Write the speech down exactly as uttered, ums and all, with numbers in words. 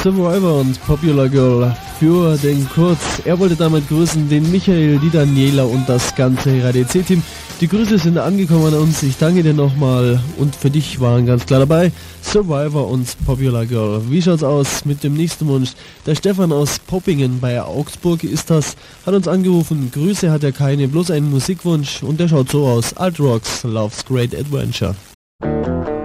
Survivor und Popular Girl für den Kurt. Er wollte damit grüßen den Michael, die Daniela und das ganze R A D C-Team. Die Grüße sind angekommen an uns. Ich danke dir nochmal und für dich waren ganz klar dabei Survivor und Popular Girl. Wie schaut's aus mit dem nächsten Wunsch? Der Stefan aus Poppingen bei Augsburg ist das, hat uns angerufen. Grüße hat er keine, bloß einen Musikwunsch und der schaut so aus. Alt Rocks, Love's Great Adventure.